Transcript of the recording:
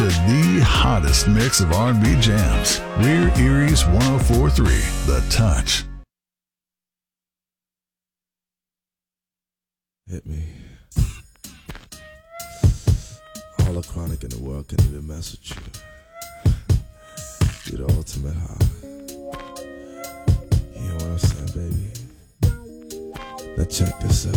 to the hottest mix of R&B jams. We're Erie's 104.3, The Touch. Hit me. All the chronic in the world can even mess with you. You're the ultimate high. You know what I'm saying, baby? Now check this out.